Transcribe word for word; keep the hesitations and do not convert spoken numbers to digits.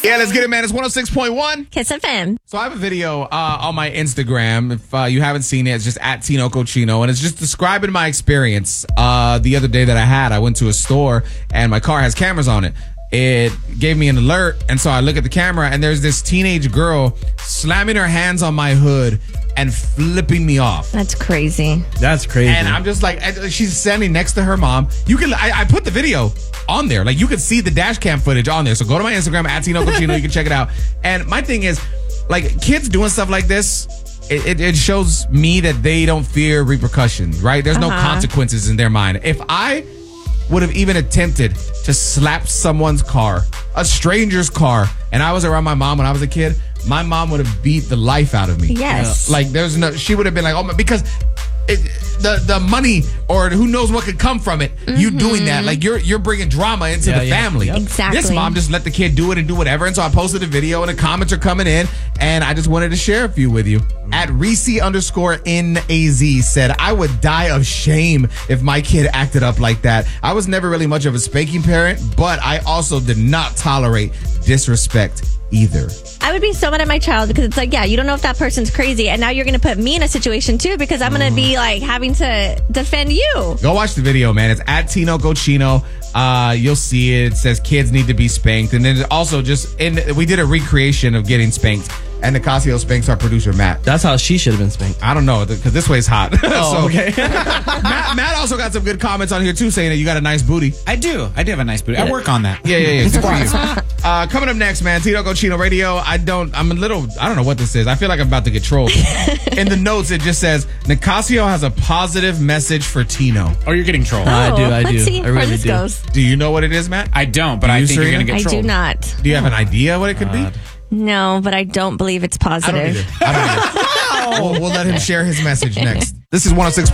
Yeah, let's get it, man. It's one oh six point one. Kiss F M. So I have a video uh, on my Instagram. If uh, you haven't seen it, it's just at Tino Cochino. And it's just describing my experience uh, the other day that I had. I went to a store and my car has cameras on it. It gave me an alert. And so I look at the camera and there's this teenage girl slamming her hands on my hood and flipping me off. That's crazy. That's crazy. And I'm just like, she's standing next to her mom. You can, I, I put the video on there. Like, you can see the dash cam footage on there. So go to my Instagram, at Tino Cochino. You can check it out. And my thing is, like, kids doing stuff like this, it, it, it shows me that they don't fear repercussions, right? There's uh-huh. no consequences in their mind. If I would have even attempted to slap someone's car, a stranger's car, and I was around my mom when I was a kid, my mom would have beat the life out of me. Yes. Uh, like, there's no, she would have been like, oh my, because it, the the money or who knows what could come from it, mm-hmm. you doing that, like you're you're bringing drama into yeah, the yeah. family. Yep. Exactly. This mom just let the kid do it and do whatever. And so I posted a video and the comments are coming in and I just wanted to share a few with you. Mm-hmm. At Reese underscore N A Z said, I would die of shame if my kid acted up like that. I was never really much of a spanking parent, but I also did not tolerate disrespect either. I would be so mad at my child because it's like, yeah, you don't know if that person's crazy, and now you're going to put me in a situation too because I'm going to be like having to defend you. Go watch the video, man. It's at Tino Cochino. Uh, you'll see it. It says kids need to be spanked, and then also just in we did a recreation of getting spanked. And Nicasio spanks our producer, Matt. That's how she should have been spanked. I don't know, because this way's hot. Oh, so, okay. Matt, Matt also got some good comments on here, too, saying that you got a nice booty. I do. I do have a nice booty. I work on that. Yeah, yeah, yeah. Good for you. Uh, coming up next, man, Tino Cochino Radio. I don't, I'm a little, I don't know what this is. I feel like I'm about to get trolled. In the notes, it just says, Nicasio has a positive message for Tino. Oh, you're getting trolled. Oh, I do, I let's do. see I where really this do. goes. Do you know what it is, Matt? I don't, but Do I you, think you're Serena? going to I get trolled. do not. Do you have an idea what it could be? No, but I don't believe it's I don't positive. either. I don't either. we'll, we'll let him share his message next. This is one oh six.